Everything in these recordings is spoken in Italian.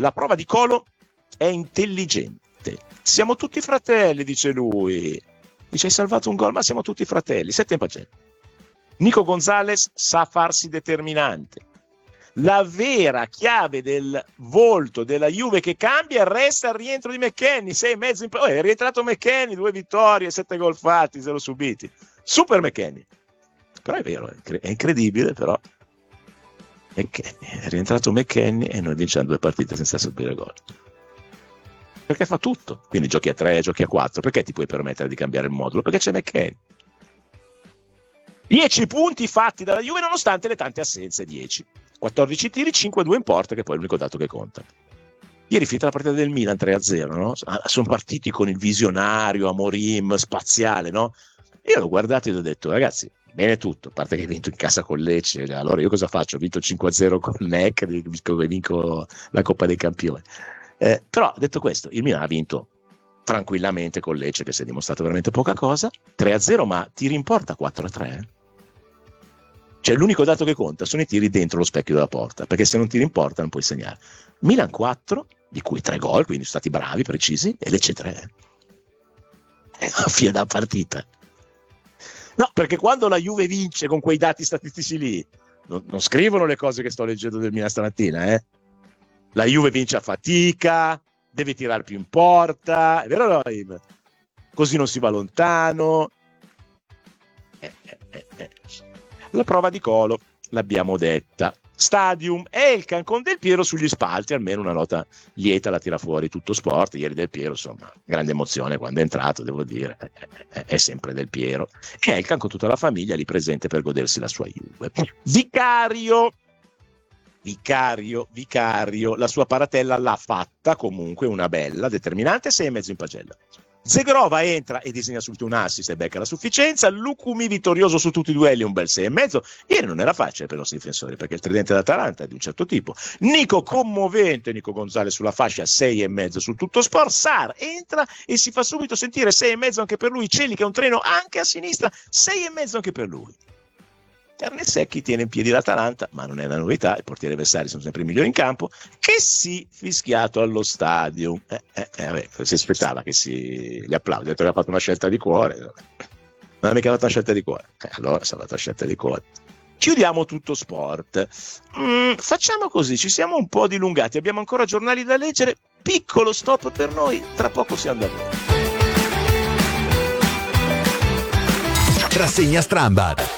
La prova di Colo è intelligente. Siamo tutti fratelli, dice lui. Dice: hai salvato un gol, ma siamo tutti fratelli. 7 in pagella. Nico Gonzalez sa farsi determinante. La vera chiave del volto della Juve che cambia resta il rientro di McKennie. 6,5 è rientrato McKennie, 2 vittorie, 7 gol fatti, 0 subiti. Super McKennie. Però è vero, è incredibile, però è rientrato McKennie e noi vinciamo 2 partite senza subire gol. Perché fa tutto. Quindi giochi a 3, giochi a 4. Perché ti puoi permettere di cambiare il modulo? Perché c'è McKennie. 10 punti fatti dalla Juve nonostante le tante assenze. 10. 14 tiri, 5-2 in porta, che poi è l'unico dato che conta. Ieri finita la partita del Milan 3-0, no? Sono partiti con il visionario Amorim spaziale, no? Io l'ho guardato e gli ho detto: ragazzi, bene tutto, a parte che hai vinto in casa con Lecce, allora io cosa faccio? Ho vinto 5-0 con NEC, vinco la Coppa dei Campioni. Però detto questo, il Milan ha vinto tranquillamente con Lecce, che si è dimostrato veramente poca cosa, 3-0, ma tiri in porta 4-3. Cioè l'unico dato che conta sono i tiri dentro lo specchio della porta, perché se non tiri in porta non puoi segnare. Milan 4, di cui 3 gol, quindi sono stati bravi, precisi, e Lecce 3. È la fine della partita. No, perché quando la Juve vince con quei dati statistici lì, non scrivono le cose che sto leggendo del Milan stamattina, La Juve vince a fatica, deve tirare più in porta, è vero, no? Così non si va lontano. La prova di Colo l'abbiamo detta. Stadium, Elkan con Del Piero sugli spalti, almeno una nota lieta la tira fuori Tutto Sport. Ieri Del Piero, insomma, grande emozione quando è entrato, devo dire, è sempre Del Piero. E Elkan con tutta la famiglia lì presente per godersi la sua Juve. Vicario, la sua paratella l'ha fatta comunque, una bella, determinante, 6,5 in pagella. Zegrova entra e disegna subito un assist e becca la sufficienza. Lucumi vittorioso su tutti i duelli, un bel 6,5. Ieri non era facile per i nostri difensori, perché il tridente d'Atalanta è di un certo tipo. Nico commovente, Nico Gonzalez sulla fascia, 6,5 su Tutto Sport. Sar entra e si fa subito sentire, 6,5 anche per lui. Celi, che è un treno anche a sinistra, 6,5 anche per lui. Carnesecchi tiene in piedi l'Atalanta, ma non è una novità, i portieri avversari sono sempre i migliori in campo, che si fischiato allo stadio. Si aspettava che gli applaudi, ha detto che ha fatto una scelta di cuore, non ha mica fatto una scelta di cuore, allora si è fatta una scelta di cuore. Chiudiamo Tutto Sport. Facciamo così, ci siamo un po' dilungati, abbiamo ancora giornali da leggere, piccolo stop per noi, tra poco siamo da voi. Rassegna Strambad.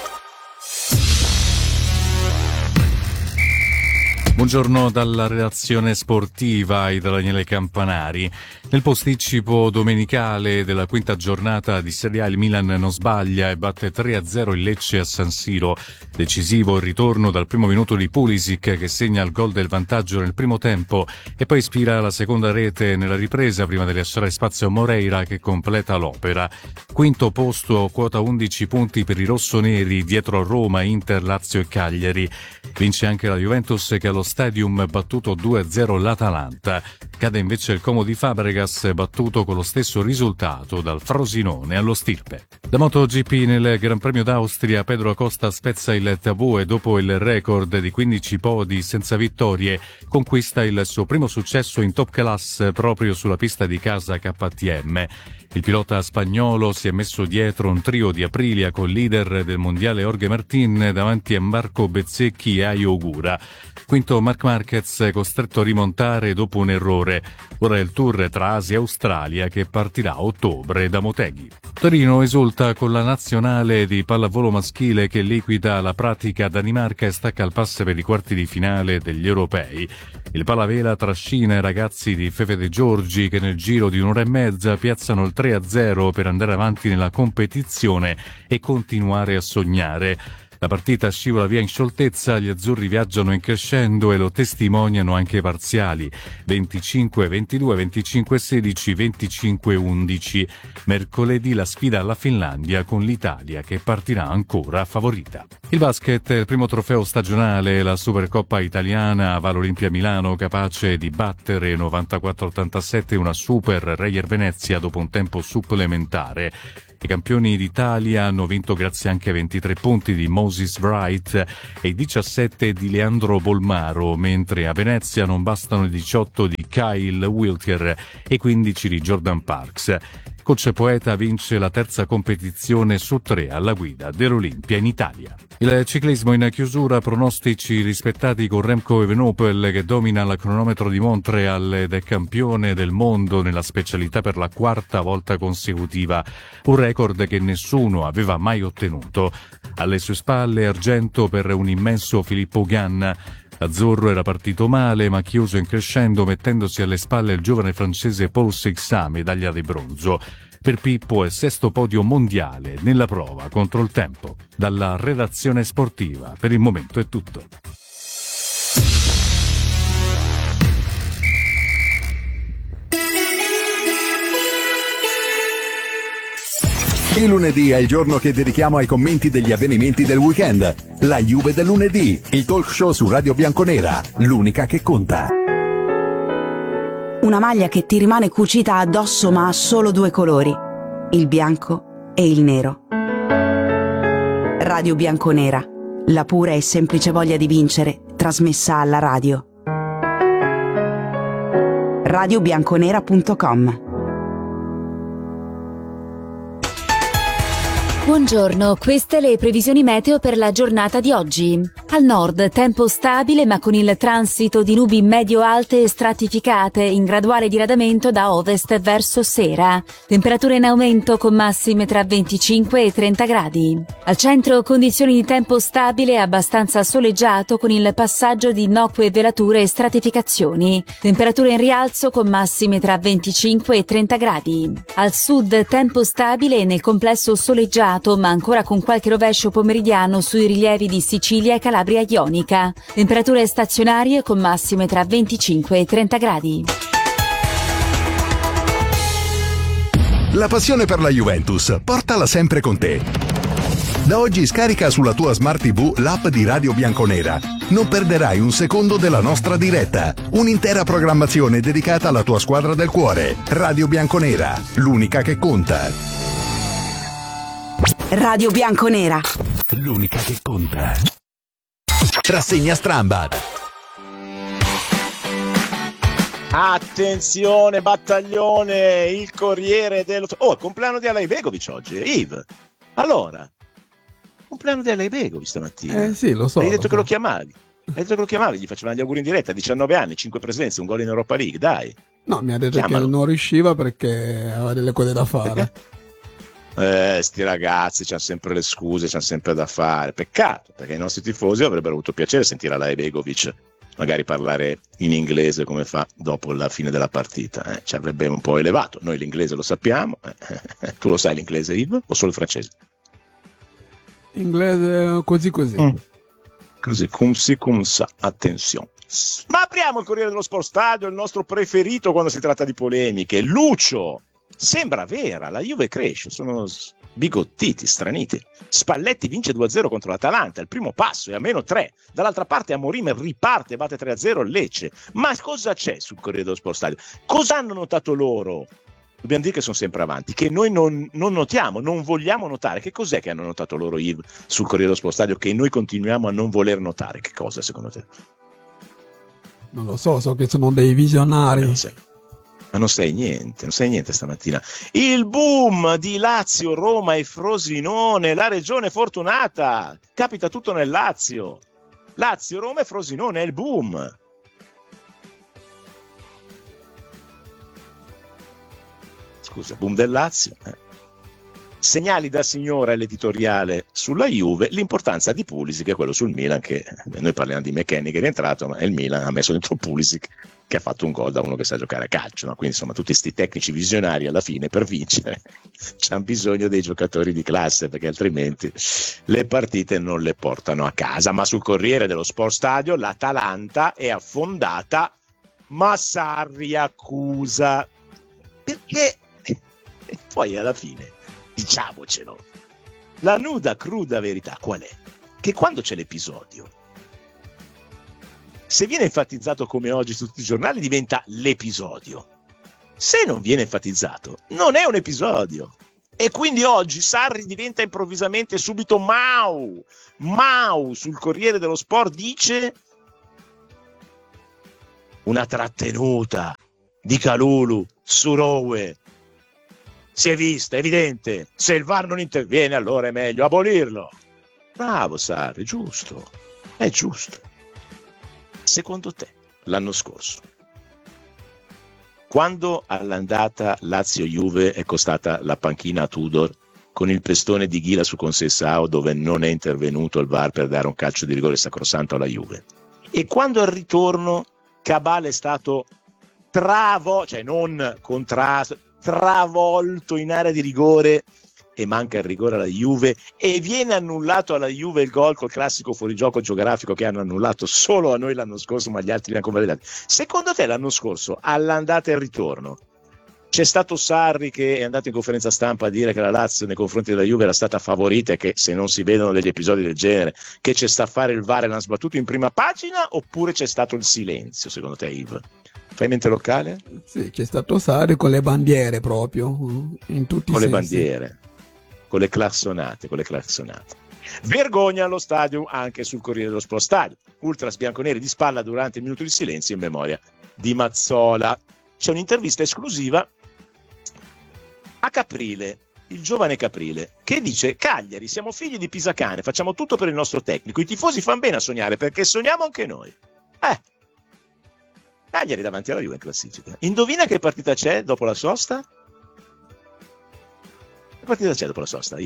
Buongiorno dalla redazione sportiva e da Daniele Campanari. Nel posticipo domenicale della quinta giornata di Serie A il Milan non sbaglia e batte 3-0 il Lecce a San Siro. Decisivo il ritorno dal primo minuto di Pulisic, che segna il gol del vantaggio nel primo tempo e poi ispira la seconda rete nella ripresa prima di lasciare spazio a Moreira, che completa l'opera. Quinto posto, quota 11 punti per i rossoneri, dietro a Roma, Inter, Lazio e Cagliari. Vince anche la Juventus, che allo Stadium battuto 2-0 l'Atalanta. Cade invece il Como di Fabregas, battuto con lo stesso risultato dal Frosinone allo Stirpe. Da MotoGP nel Gran Premio d'Austria Pedro Acosta spezza il tabù e dopo il record di 15 podi senza vittorie conquista il suo primo successo in top class proprio sulla pista di casa KTM. Il pilota spagnolo si è messo dietro un trio di Aprilia con leader del mondiale Jorge Martin davanti a Marco Bezzecchi e Ayo Ogura. Quinto Marc Marquez, costretto a rimontare dopo un errore. Ora è il tour tra Asia e Australia che partirà a ottobre da Motegi. Torino esulta con la nazionale di pallavolo maschile che liquida la pratica Danimarca e stacca il pass per i quarti di finale degli europei. Il palavela trascina i ragazzi di Fefe De Giorgi che nel giro di un'ora e mezza piazzano il 3-0 per andare avanti nella competizione e continuare a sognare. La partita scivola via in scioltezza, gli azzurri viaggiano in crescendo e lo testimoniano anche i parziali 25-22, 25-16, 25-11. Mercoledì la sfida alla Finlandia con l'Italia che partirà ancora favorita. Il basket è il primo trofeo stagionale, la Supercoppa italiana va all'Olimpia Milano capace di battere 94-87 una Super Reyer Venezia dopo un tempo supplementare. I campioni d'Italia hanno vinto grazie anche ai 23 punti di Moses Wright e i 17 di Leandro Bolmaro, mentre a Venezia non bastano i 18 di Kyle Wiltjer e i 15 di Jordan Parks. Coach Poeta vince la terza competizione su 3 alla guida dell'Olimpia in Italia. Il ciclismo in chiusura, pronostici rispettati con Remco Evenepoel che domina il cronometro di Montreal ed è campione del mondo nella specialità per la quarta volta consecutiva, un record che nessuno aveva mai ottenuto. Alle sue spalle argento per un immenso Filippo Ganna. L'azzurro era partito male ma chiuso in crescendo mettendosi alle spalle il giovane francese Paul Sixat, medaglia di bronzo. Per Pippo è sesto podio mondiale nella prova contro il tempo. Dalla redazione sportiva per il momento è tutto. Il lunedì è il giorno che dedichiamo ai commenti degli avvenimenti del weekend. La Juve del lunedì, il talk show su Radio Bianconera, l'unica che conta. Una maglia che ti rimane cucita addosso ma ha solo 2 colori, il bianco e il nero. Radio Bianconera, la pura e semplice voglia di vincere, trasmessa alla radio. radiobianconera.com. Buongiorno, queste le previsioni meteo per la giornata di oggi. Al nord tempo stabile ma con il transito di nubi medio-alte e stratificate in graduale diradamento da ovest verso sera. Temperature in aumento con massime tra 25 e 30 gradi. Al centro condizioni di tempo stabile abbastanza soleggiato con il passaggio di innocue velature e stratificazioni. Temperature in rialzo con massime tra 25 e 30 gradi. Al sud tempo stabile e nel complesso soleggiato ma ancora con qualche rovescio pomeridiano sui rilievi di Sicilia e Calabria ionica. Temperature stazionarie con massime tra 25 e 30 gradi. La passione per la Juventus, portala sempre con te. Da oggi scarica sulla tua Smart TV l'app di Radio Bianconera. Non perderai un secondo della nostra diretta. Un'intera programmazione dedicata alla tua squadra del cuore. Radio Bianconera, l'unica che conta. Radio Bianconera, l'unica che conta. Rassegna Strambad. Attenzione battaglione, il Corriere dello... Oh, il compleanno di Alej Begovic oggi, Yves. Allora, compleanno di Alej Begovic stamattina. Sì, lo so. Hai detto che lo chiamavi. Gli facevano gli auguri in diretta, 19 anni, 5 presenze, un gol in Europa League, dai. No, mi ha detto Chiamalo. che non riusciva perché aveva delle cose da fare. Sti ragazzi c'hanno sempre le scuse, c'hanno sempre da fare. Peccato, perché i nostri tifosi avrebbero avuto piacere sentire Alej Begovic magari parlare in inglese come fa dopo la fine della partita. Ci avrebbe un po' elevato. Noi l'inglese lo sappiamo. Tu lo sai l'inglese, Yves, o solo il francese? Inglese così. Così, cum sa, attenzione. Ma apriamo il Corriere dello Sport Stadio, il nostro preferito quando si tratta di polemiche. Lucio, sembra vera, la Juve cresce, sono bigottiti, straniti. Spalletti vince 2-0 contro l'Atalanta, il primo passo è a -3. Dall'altra parte Amorim riparte e batte 3-0 il Lecce. Ma cosa c'è sul Corriere dello Sport Stadio? Cosa hanno notato loro? Dobbiamo dire che sono sempre avanti, che noi non notiamo, non vogliamo notare. Che cos'è che hanno notato loro, Yves, sul Corriere dello Sport Stadio che noi continuiamo a non voler notare? Che cosa secondo te? Non lo so che sono dei visionari. Ma non sai niente stamattina. Il boom di Lazio, Roma e Frosinone, la regione fortunata. Capita tutto nel Lazio. Lazio, Roma e Frosinone, è il boom. Scusa, boom del Lazio. Segnali da signora l'editoriale sulla Juve, l'importanza di Pulisic e quello sul Milan, che noi parliamo di McKennie che è rientrato, ma il Milan ha messo dentro Pulisic che ha fatto un gol da uno che sa giocare a calcio, no? Quindi insomma tutti sti tecnici visionari alla fine per vincere c'hanno bisogno dei giocatori di classe, perché altrimenti le partite non le portano a casa. Ma sul Corriere dello Sport Stadio l'Atalanta è affondata ma Sarri accusa, perché e poi alla fine diciamocelo, la nuda cruda verità qual è? Che quando c'è l'episodio, se viene enfatizzato come oggi su tutti i giornali diventa l'episodio, se non viene enfatizzato non è un episodio, E quindi oggi Sarri diventa improvvisamente subito Mau sul Corriere dello Sport dice una trattenuta di Kalulu su Rowe si è vista, è evidente, se il VAR non interviene allora è meglio abolirlo. Bravo Sarri, giusto, è giusto. Secondo te l'anno scorso, quando all'andata Lazio-Juve è costata la panchina a Tudor con il pestone di Ghila su Conceição dove non è intervenuto il VAR per dare un calcio di rigore sacrosanto alla Juve, e quando al ritorno Cabal è stato travolto in area di rigore e manca il rigore alla Juve e viene annullato alla Juve il gol col classico fuorigioco geografico che hanno annullato solo a noi l'anno scorso ma gli altri li hanno convalidati. Secondo te l'anno scorso all'andata e al ritorno c'è stato Sarri che è andato in conferenza stampa a dire che la Lazio nei confronti della Juve era stata favorita e che se non si vedono degli episodi del genere che c'è sta a fare il VAR e l'hanno sbattuto in prima pagina, oppure c'è stato il silenzio secondo te, Yves? Fai mente locale? Sì, c'è stato Sarri con le bandiere proprio, in tutti i sensi. Con le bandiere, con le classonate. Vergogna allo stadio anche sul Corriere dello Sport Stadio. Ultras bianconeri di spalla durante il minuto di silenzio in memoria di Mazzola. C'è un'intervista esclusiva a Caprile, il giovane Caprile, che dice: Cagliari, siamo figli di Pisacane, facciamo tutto per il nostro tecnico, i tifosi fanno bene a sognare perché sogniamo anche noi. Cagliari davanti alla Juve in classifica. Indovina che partita c'è dopo la sosta? Che partita c'è dopo la sosta?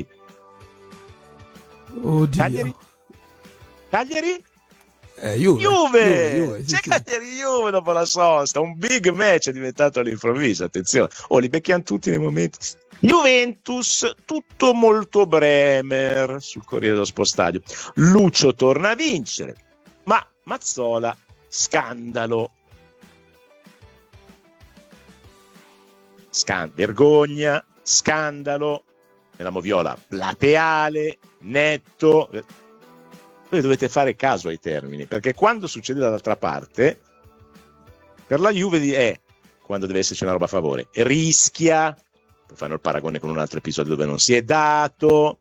Oddio. Cagliari? Juve. C'è Cagliari-Juve dopo la sosta, un big match è diventato all'improvviso, attenzione, li becchiamo tutti nei momenti. Juventus, tutto molto Bremer sul Corriere dello Sport Stadio. Lucio torna a vincere, ma Mazzola, scandalo. Vergogna, scandalo, nella moviola plateale, netto. Voi dovete fare caso ai termini, perché quando succede dall'altra parte, per la Juve è quando deve esserci una roba a favore, rischia, fanno il paragone con un altro episodio dove non si è dato.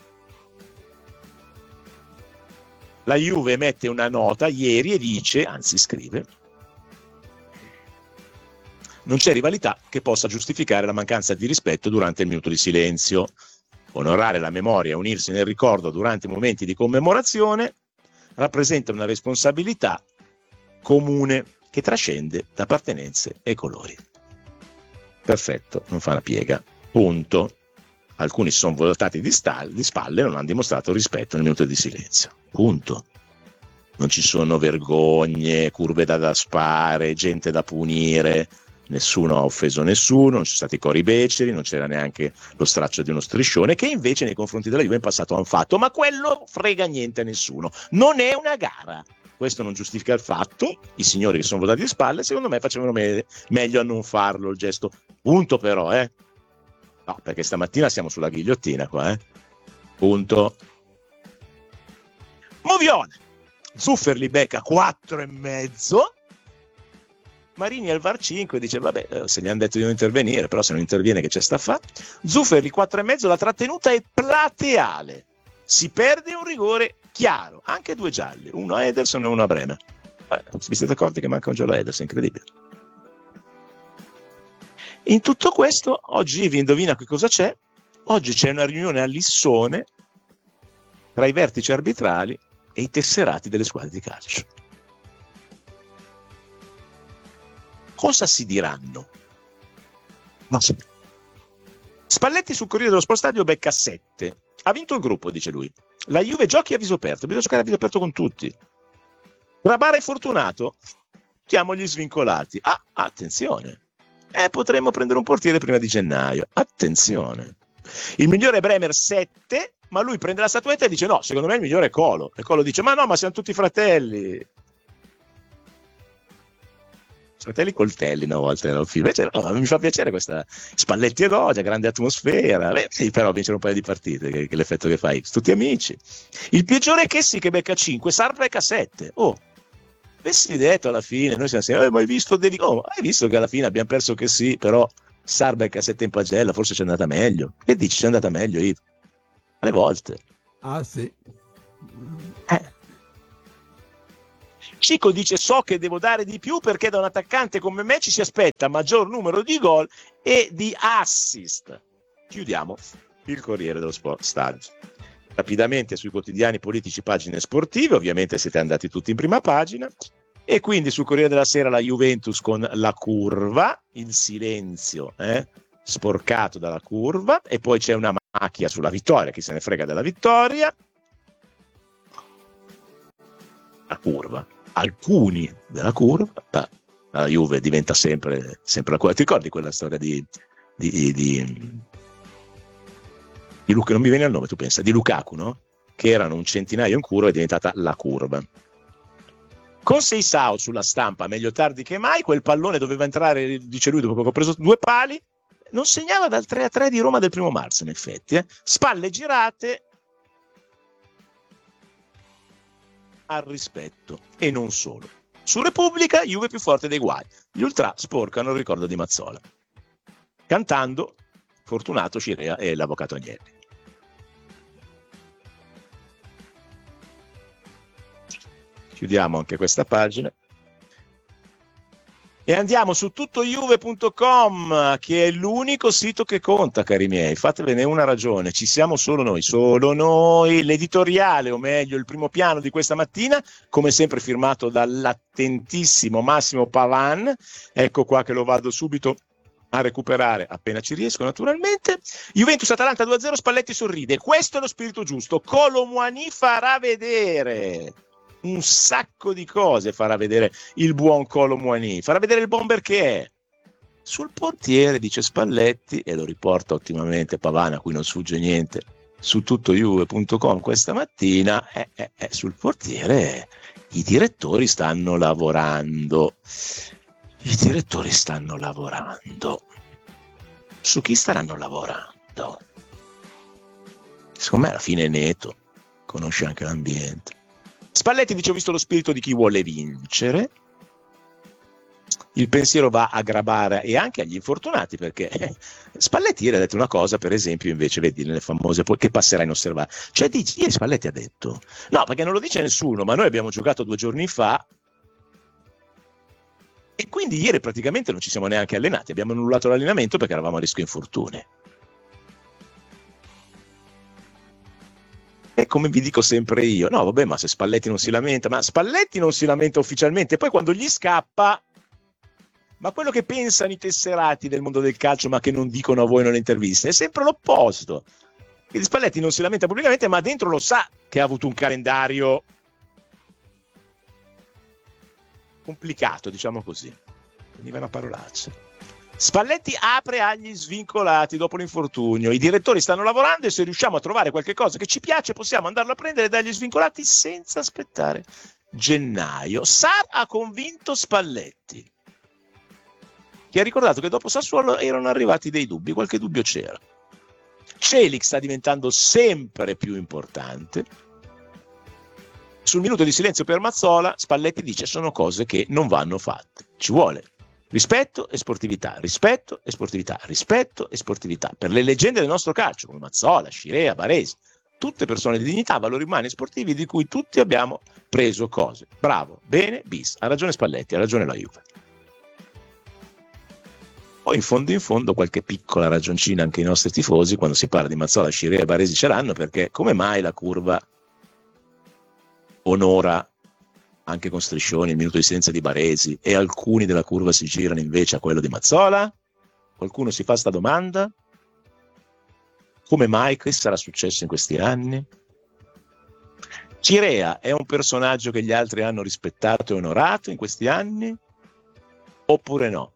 La Juve mette una nota ieri e dice, anzi scrive: non c'è rivalità che possa giustificare la mancanza di rispetto durante il minuto di silenzio. Onorare la memoria e unirsi nel ricordo durante momenti di commemorazione rappresenta una responsabilità comune che trascende da appartenenze e colori. Perfetto, non fa una piega. Punto. Alcuni si sono voltati di spalle e non hanno dimostrato rispetto nel minuto di silenzio. Punto. Non ci sono vergogne, curve da spare, gente da punire. Nessuno ha offeso nessuno, non ci sono stati cori beceri, non c'era neanche lo straccio di uno striscione, che invece nei confronti della Juve in passato hanno fatto, ma quello frega niente a nessuno, non è una gara. Questo non giustifica il fatto, i signori che sono votati di spalle secondo me facevano meglio a non farlo il gesto. Punto però, no, perché stamattina siamo sulla ghigliottina qua, punto. Movione, Zufferli becca 4,5. Marini al VAR 5 dice vabbè, se gli hanno detto di non intervenire, però se non interviene che c'è sta a fa. Zufferli 4,5, la trattenuta è plateale, si perde un rigore chiaro, anche 2 gialli, uno a Ederson e uno a Bremer. Vi siete accorti che manca un giallo a Ederson, incredibile. In tutto questo oggi vi indovina che cosa c'è? Oggi c'è una riunione a Lissone tra i vertici arbitrali e i tesserati delle squadre di calcio. Cosa si diranno? Spalletti sul Corriere dello Sport Stadio becca 7. Ha vinto il gruppo, dice lui. La Juve giochi a viso aperto, bisogna giocare a viso aperto con tutti. Rabara è fortunato, siamo gli svincolati. Attenzione. Potremmo prendere un portiere prima di gennaio. Attenzione. Il migliore è Bremer 7, ma lui prende la statuetta e dice no, secondo me il migliore è Colo. E Colo dice ma no, ma siamo tutti fratelli. Fratelli coltelli una volta nel film. Invece mi fa piacere questa Spalletti e Dogia, grande atmosfera. Sì, però vincere un paio di partite, che l'effetto che fai, tutti amici. Il peggiore è Chessy che becca 5, Sarr becca 7. Avessi detto alla fine, noi siamo sempre, ma hai visto che alla fine abbiamo perso Chessy, però Sarbeck a 7 in pagella, forse c'è andata meglio. Che dici, c'è andata meglio, Yves? Alle volte. Ah sì. Cico dice: so che devo dare di più perché da un attaccante come me ci si aspetta maggior numero di gol e di assist. Chiudiamo il Corriere dello Sport Stadio. Rapidamente sui quotidiani politici, pagine sportive, ovviamente siete andati tutti in prima pagina, e quindi sul Corriere della Sera la Juventus con la curva, il silenzio sporcato dalla curva, e poi c'è una macchia sulla vittoria, chi se ne frega della vittoria. La curva, alcuni della curva, la Juve diventa sempre la curva. Ti ricordi quella storia di Luca, non mi viene il nome, tu pensa, di Lukaku, no? Che erano un centinaio in curva, è diventata la curva. Con Seisao sulla stampa, meglio tardi che mai, quel pallone doveva entrare, dice lui, dopo che ho preso 2 pali, non segnava dal 3-3 di Roma del 1 marzo, in effetti. Spalle girate al rispetto, e non solo. Su Repubblica, Juve più forte dei guai. Gli ultra sporcano il ricordo di Mazzola. Cantando Fortunato, Scirea e l'avvocato Agnelli. Chiudiamo anche questa pagina e andiamo su tuttojuve.com, che è l'unico sito che conta, cari miei. Fatevene una ragione, ci siamo solo noi. L'editoriale, o meglio il primo piano di questa mattina, come sempre firmato dall'attentissimo Massimo Pavan. Ecco qua che lo vado subito a recuperare appena ci riesco, naturalmente. Juventus-Atalanta 2-0, Spalletti sorride. Questo è lo spirito giusto. Kolo Muani farà vedere un sacco di cose, farà vedere il buon Kolo Muani, farà vedere il bomber che è. Sul portiere, dice Spalletti, e lo riporta ottimamente Pavana, a cui non sfugge niente, su tuttojuve.com questa mattina, sul portiere i direttori stanno lavorando. I direttori stanno lavorando. Su chi staranno lavorando? Secondo me alla fine è Neto, conosce anche l'ambiente. Spalletti dice: ho visto lo spirito di chi vuole vincere. Il pensiero va a Grabara e anche agli infortunati, perché Spalletti ieri ha detto una cosa, per esempio, invece vedi nelle famose che passerà inosservata. Cioè dici, ieri Spalletti ha detto, no, perché non lo dice nessuno, ma noi abbiamo giocato 2 giorni fa e quindi ieri praticamente non ci siamo neanche allenati, abbiamo annullato l'allenamento perché eravamo a rischio infortuni. E come vi dico sempre io, no vabbè, ma se Spalletti non si lamenta, ma Spalletti non si lamenta ufficialmente, poi quando gli scappa, ma quello che pensano i tesserati del mondo del calcio ma che non dicono a voi nelle interviste è sempre l'opposto. Quindi Spalletti non si lamenta pubblicamente, ma dentro lo sa che ha avuto un calendario complicato, diciamo così. Veniva una parolaccia. Spalletti apre agli svincolati dopo l'infortunio. I direttori stanno lavorando e se riusciamo a trovare qualche cosa che ci piace possiamo andarlo a prendere dagli svincolati senza aspettare gennaio. Sar ha convinto Spalletti, che ha ricordato che dopo Sassuolo erano arrivati dei dubbi, qualche dubbio c'era. Celic sta diventando sempre più importante. Sul minuto di silenzio per Mazzola, Spalletti dice: sono cose che non vanno fatte. Ci vuole rispetto e sportività, rispetto e sportività, rispetto e sportività. Per le leggende del nostro calcio, come Mazzola, Scirea, Baresi, tutte persone di dignità, valori umani e sportivi di cui tutti abbiamo preso cose. Bravo, bene, bis. Ha ragione Spalletti, ha ragione la Juve. Poi in fondo qualche piccola ragioncina anche i nostri tifosi quando si parla di Mazzola, Scirea e Baresi ce l'hanno, perché come mai la curva onora anche con striscioni il minuto di silenzio di Baresi e alcuni della curva si girano invece a quello di Mazzola? Qualcuno si fa sta domanda? Come mai? Che sarà successo in questi anni? Scirea è un personaggio che gli altri hanno rispettato e onorato in questi anni? Oppure no?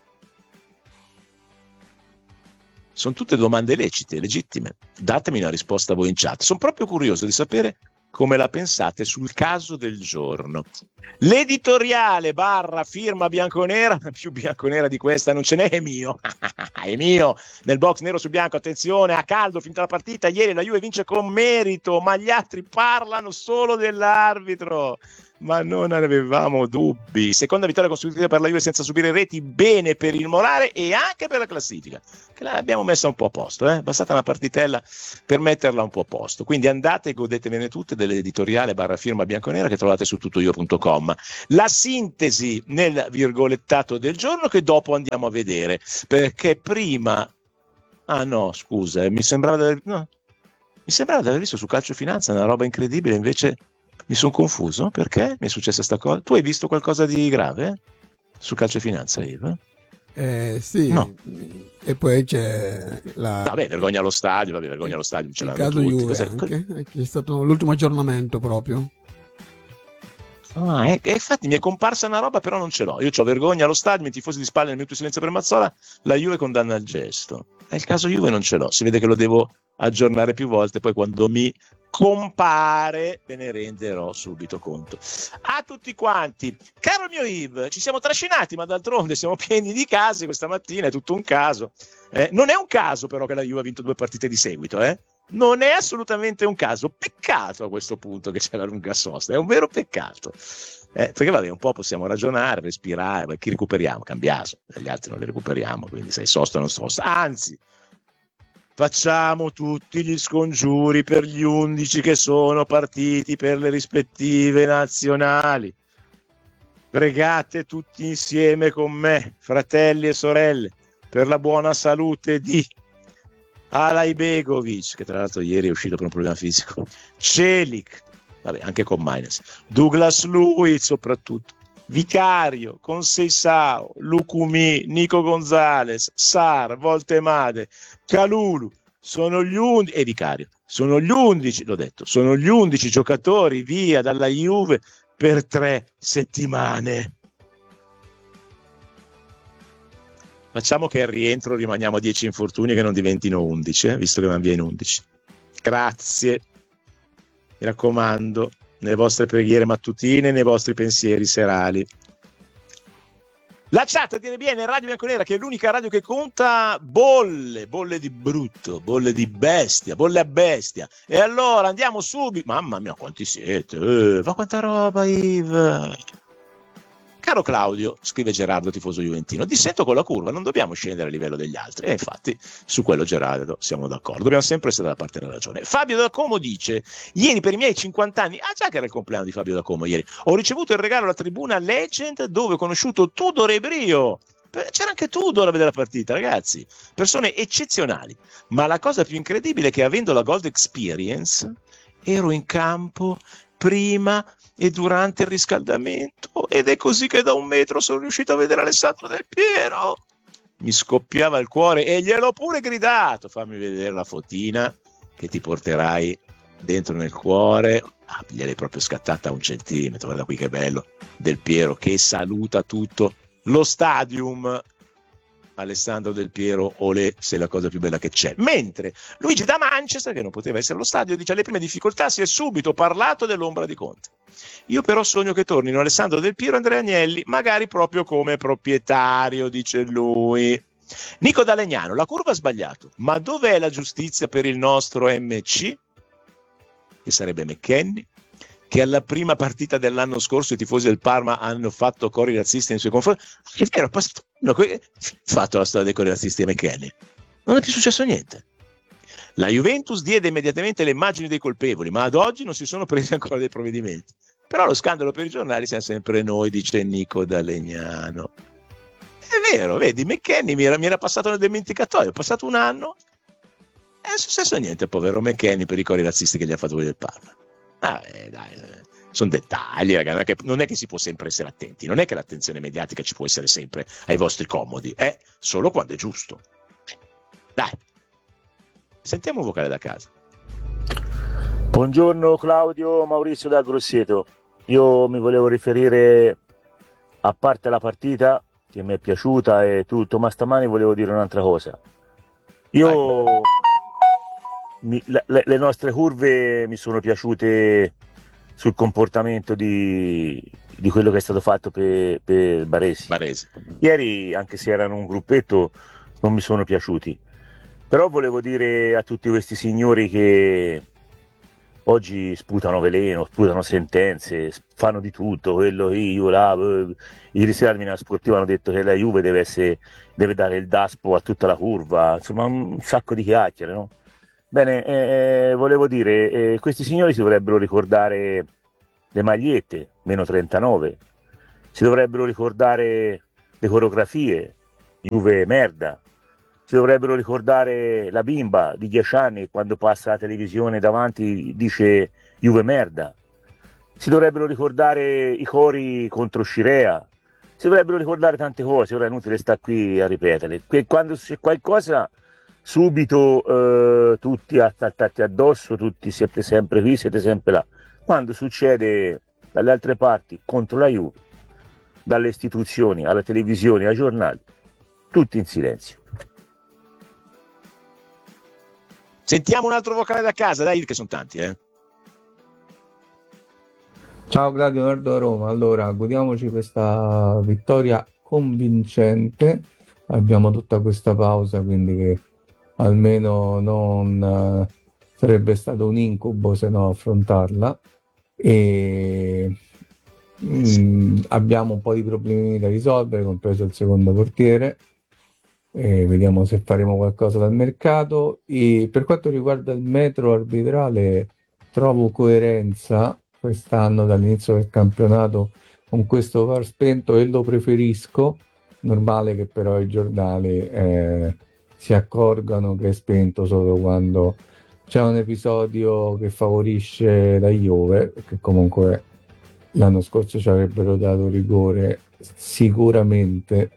Sono tutte domande lecite, legittime. Datemi una risposta voi in chat. Sono proprio curioso di sapere come la pensate sul caso del giorno. L'editoriale / firma bianconera, più bianconera di questa non ce n'è, è mio. È mio, nel box nero su bianco, attenzione, a caldo finita la partita, ieri la Juve vince con merito, ma gli altri parlano solo dell'arbitro. ma non avevamo dubbi. Seconda vittoria consecutiva per la Juve senza subire reti, bene per il morale e anche per la classifica, che l'abbiamo messa un po' a posto, bastata una partitella per metterla un po' a posto. Quindi andate e godetevene tutte dell'editoriale /firma bianconera che trovate su tuttoio.com. La sintesi nel virgolettato del giorno che dopo andiamo a vedere, perché prima mi sembrava di aver visto su Calcio Finanza una roba incredibile, invece mi sono confuso. Perché mi è successa sta cosa? Tu hai visto qualcosa di grave su Calcio Finanza, Yves? Sì, no. E poi c'è vergogna allo stadio, ce il l'hanno caso tutti. Juve anche, che è stato l'ultimo aggiornamento proprio. Infatti mi è comparsa una roba, però non ce l'ho. Io ho vergogna allo stadio, i tifosi di spalle nel minuto di silenzio per Mazzola, la Juve condanna il gesto. E il caso Juve non ce l'ho, si vede che lo devo aggiornare più volte, poi quando mi compare ve ne renderò subito conto. A tutti quanti, caro mio Yves, ci siamo trascinati, ma d'altronde siamo pieni di casi questa mattina, è tutto un caso. Non è un caso però che la Juve ha vinto 2 partite di seguito, non è assolutamente un caso. Peccato a questo punto che c'è la lunga sosta, è un vero peccato. Perché un po' possiamo ragionare, respirare, chi recuperiamo? Cambiaso, gli altri non li recuperiamo, quindi sei sosta o non sosta. Anzi, facciamo tutti gli scongiuri per gli 11 che sono partiti per le rispettive nazionali. Pregate tutti insieme con me, fratelli e sorelle, per la buona salute di Alajbegovic, che tra l'altro ieri è uscito per un problema fisico, Celik, anche con Maines, Douglas Luiz soprattutto, Vicario, Conceição, Lucumi, Nico Gonzalez, Sar, Voltemade, Kalulu, sono gli 11 e Vicario, sono gli 11, l'ho detto, sono gli 11 giocatori via dalla Juve per 3 settimane. Facciamo che al rientro rimaniamo a 10 infortuni che non diventino 11, visto che vanno via in 11. Grazie. Mi raccomando, nelle vostre preghiere mattutine, nei vostri pensieri serali. La chat tiene bene Radio Bianconera, che è l'unica radio che conta bolle di brutto, bolle di bestia, bolle a bestia. E allora andiamo subito. Mamma mia, quanti siete? Ma quanta roba, Yves. Caro Claudio, scrive Gerardo, tifoso juventino, dissento con la curva, non dobbiamo scendere a livello degli altri. E infatti su quello, Gerardo, siamo d'accordo, dobbiamo sempre essere dalla parte della ragione. Fabio da Como dice: ieri per i miei 50 anni, già che era il compleanno di Fabio da Como ieri, ho ricevuto il regalo alla tribuna Legend, dove ho conosciuto Tudor e Brio. C'era anche Tudor a vedere la partita, ragazzi, persone eccezionali. Ma la cosa più incredibile è che, avendo la Gold Experience, ero in campo prima e durante il riscaldamento, ed è così che da 1 metro sono riuscito a vedere Alessandro Del Piero. Mi scoppiava il cuore e gliel'ho pure gridato: fammi vedere la fotina che ti porterai dentro nel cuore. Gliel'hai proprio scattata a 1 centimetro, guarda qui che bello, Del Piero che saluta tutto lo stadium. Alessandro Del Piero, olè, sei la cosa più bella che c'è. Mentre Luigi da Manchester, che non poteva essere allo stadio, dice: alle prime difficoltà si è subito parlato dell'ombra di Conte. Io però sogno che tornino Alessandro Del Piero e Andrea Agnelli, magari proprio come proprietario, dice lui. Nico da Legnano: la curva ha sbagliato, ma dov'è la giustizia per il nostro MC? Che sarebbe McKennie, che alla prima partita dell'anno scorso i tifosi del Parma hanno fatto cori razzisti nei suoi confronti. È vero, fatto la storia dei cori razzisti di McKennie. Non è più successo niente. La Juventus diede immediatamente le immagini dei colpevoli, ma ad oggi non si sono presi ancora dei provvedimenti. Però lo scandalo per i giornali siamo sempre noi, dice Nico da Legnano. È vero, vedi, McKennie mi era passato nel dimenticatoio, è passato 1 anno e non è successo niente, povero McKennie, per i cori razzisti che gli ha fatto quelli del Parma. Dai, sono dettagli, ragazzi, non è che si può sempre essere attenti, non è che l'attenzione mediatica ci può essere sempre ai vostri comodi, solo quando è giusto. Dai, sentiamo un vocale da casa. Buongiorno Claudio, Maurizio da Grosseto. Io mi volevo riferire, a parte la partita che mi è piaciuta e tutto, ma stamani volevo dire un'altra cosa. Le nostre curve mi sono piaciute sul comportamento di quello che è stato fatto per Baresi. Ieri, anche se erano un gruppetto, non mi sono piaciuti. Però volevo dire a tutti questi signori che oggi sputano veleno, sputano sentenze, fanno di tutto, quello io là. Ieri sera al Milano Sportivo hanno detto che la Juve deve dare il daspo a tutta la curva, insomma un sacco di chiacchiere, no? Bene, volevo dire, questi signori si dovrebbero ricordare le magliette, meno 39, si dovrebbero ricordare le coreografie, Juve merda, si dovrebbero ricordare la bimba di 10 anni quando passa la televisione davanti dice Juve merda, si dovrebbero ricordare i cori contro Scirea, si dovrebbero ricordare tante cose, ora è inutile stare qui a ripeterle, quando c'è qualcosa subito tutti attaccati addosso, tutti siete sempre qui, siete sempre là, quando succede dalle altre parti contro la Juve, dalle istituzioni alla televisione ai giornali, tutti in silenzio. Sentiamo un altro vocale da casa, dai, che sono tanti, Ciao Claudio, Nord Roma. Allora, godiamoci questa vittoria convincente. Abbiamo tutta questa pausa, quindi che almeno non sarebbe stato un incubo se no affrontarla. E abbiamo un po' di problemi da risolvere, compreso il secondo portiere. Vediamo se faremo qualcosa dal mercato. E per quanto riguarda il metro arbitrale, trovo coerenza quest'anno dall'inizio del campionato con questo VAR spento e lo preferisco. Normale che però i giornali si accorgano che è spento solo quando c'è un episodio che favorisce la Juve, perché comunque l'anno scorso ci avrebbero dato rigore sicuramente.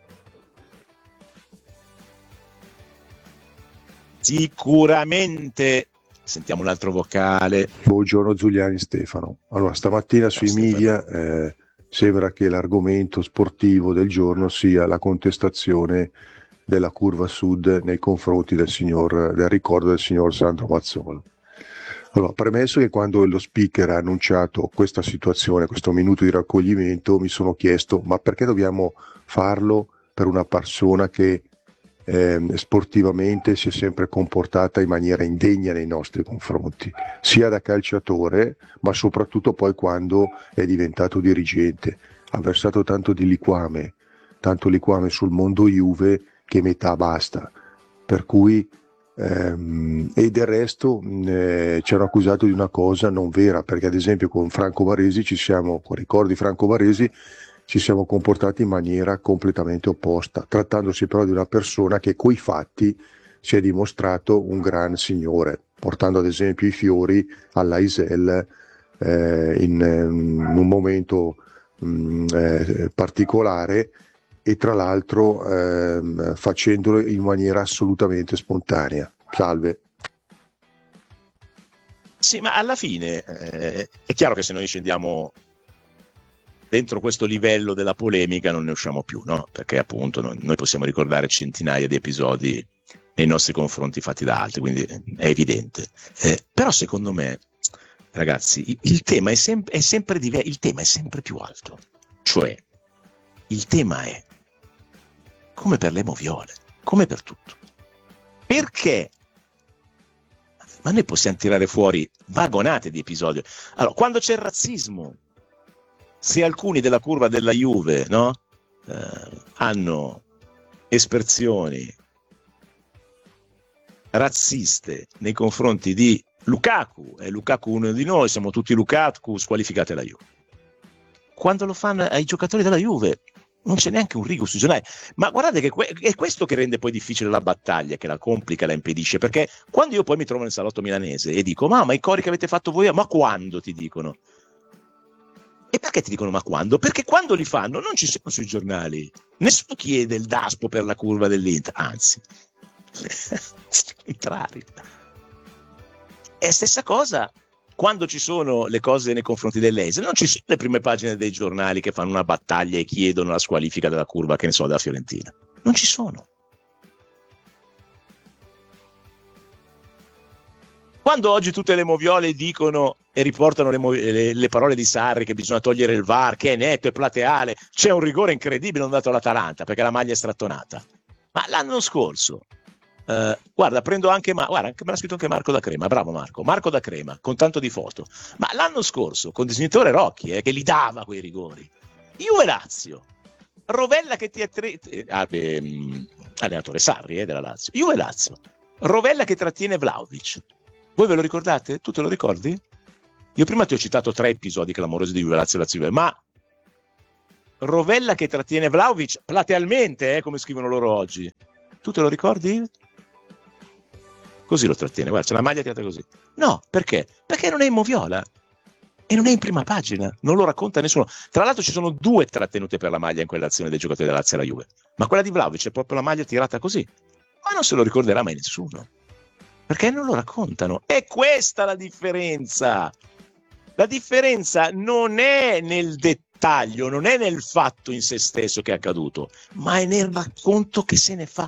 Sentiamo un altro vocale. Buongiorno Giuliani Stefano. Allora, stamattina sui media sembra che l'argomento sportivo del giorno sia la contestazione della curva sud nei confronti del ricordo del signor Sandro Mazzola. Allora, premesso che quando lo speaker ha annunciato questa situazione, questo minuto di raccoglimento, mi sono chiesto ma perché dobbiamo farlo per una persona che sportivamente si è sempre comportata in maniera indegna nei nostri confronti, sia da calciatore ma soprattutto poi quando è diventato dirigente. Ha versato tanto liquame sul mondo Juve che metà basta, per cui e del resto ci hanno accusato di una cosa non vera, perché ad esempio con Franco Baresi con ricordi Franco Baresi ci siamo comportati in maniera completamente opposta, trattandosi però di una persona che coi fatti si è dimostrato un gran signore, portando ad esempio i fiori all'Aisel in un momento particolare e tra l'altro facendolo in maniera assolutamente spontanea. Salve. Sì, ma alla fine è chiaro che se noi scendiamo dentro questo livello della polemica non ne usciamo più, no? Perché appunto noi possiamo ricordare centinaia di episodi nei nostri confronti fatti da altri, quindi è evidente. Però secondo me, ragazzi, il tema è sempre il tema è sempre più alto. Cioè, il tema è, come per le moviole, come per tutto. Perché? Ma noi possiamo tirare fuori vagonate di episodi. Allora, quando c'è il razzismo, se alcuni della curva della Juve, no, hanno espressioni razziste nei confronti di Lukaku, e Lukaku uno di noi, siamo tutti Lukaku, squalificate la Juve. Quando lo fanno ai giocatori della Juve non c'è neanche un rigo sui giornali. Ma guardate che è questo che rende poi difficile la battaglia, che la complica, la impedisce, perché quando io poi mi trovo nel salotto milanese e dico ma i cori che avete fatto voi, ma quando ti dicono? E perché ti dicono ma quando? Perché quando li fanno non ci sono sui giornali. Nessuno chiede il daspo per la curva dell'Inter, anzi, contrario. È la stessa cosa quando ci sono le cose nei confronti dell'Eise. Non ci sono le prime pagine dei giornali che fanno una battaglia e chiedono la squalifica della curva, che ne so, della Fiorentina. Non ci sono. Quando oggi tutte le moviole dicono e riportano le parole di Sarri che bisogna togliere il VAR, che è netto e plateale, c'è un rigore incredibile non dato all'Atalanta perché la maglia è strattonata. Ma l'anno scorso Guarda, prendo anche guarda, me l'ha scritto anche Marco da Crema, bravo Marco da Crema, con tanto di foto. Ma l'anno scorso, con disegnatore Rocchi, che li dava quei rigori, Juve Lazio, Rovella che allenatore Sarri della Lazio, Juve Lazio, Rovella che trattiene Vlahovic. Voi ve lo ricordate? Tu te lo ricordi? Io prima ti ho citato 3 episodi clamorosi di Juve Lazio e Lazio, ma Rovella che trattiene Vlahovic platealmente, come scrivono loro oggi. Tu te lo ricordi? Così lo trattiene, guarda, c'è la maglia tirata così. No, perché? Perché non è in moviola e non è in prima pagina, non lo racconta nessuno. Tra l'altro ci sono 2 trattenute per la maglia in quell'azione dei giocatori della Lazio e la Juve, ma quella di Vlahovic è proprio la maglia tirata così. Ma non se lo ricorderà mai nessuno, perché non lo raccontano. È questa la differenza. La differenza non è nel dettaglio, non è nel fatto in se stesso che è accaduto, ma è nel racconto che se ne fa.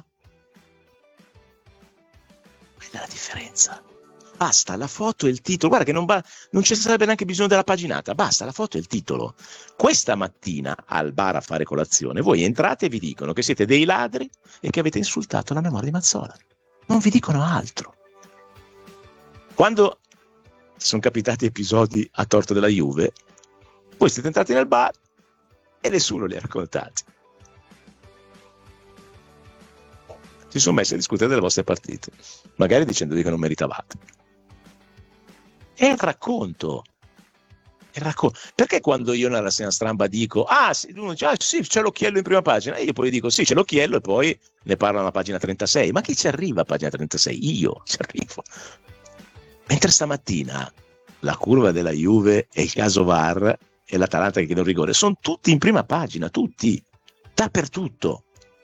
Quella è la differenza. Basta la foto e il titolo. Guarda che non ci sarebbe neanche bisogno della paginata, basta la foto e il titolo. Questa mattina al bar a fare colazione voi entrate e vi dicono che siete dei ladri e che avete insultato la memoria di Mazzola. Non vi dicono altro. Quando sono capitati episodi a torto della Juve, voi siete entrati nel bar e nessuno li ha raccontati. Si sono messi a discutere delle vostre partite, magari dicendovi che non meritavate. È il racconto. Perché quando io nella rassegna stampa dico uno dice, sì, c'è l'occhiello in prima pagina, e io poi dico sì, c'è l'occhiello, e poi ne parlo alla pagina 36. Ma chi ci arriva a pagina 36? Io ci arrivo. Mentre stamattina la curva della Juve e il caso VAR e l'Atalanta che chiede un rigore sono tutti in prima pagina, tutti, dappertutto.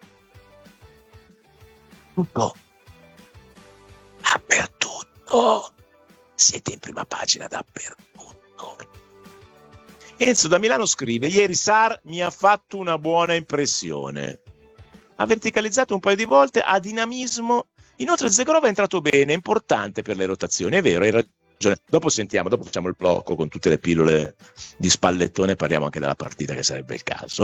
Dappertutto. Siete in prima pagina dappertutto. Enzo da Milano scrive: ieri Sar mi ha fatto una buona impressione, ha verticalizzato un paio di volte, ha dinamismo, inoltre Zegorov è entrato bene, è importante per le rotazioni. È vero, hai ragione. Dopo facciamo il blocco con tutte le pillole di Spallettone, parliamo anche della partita, che sarebbe il caso.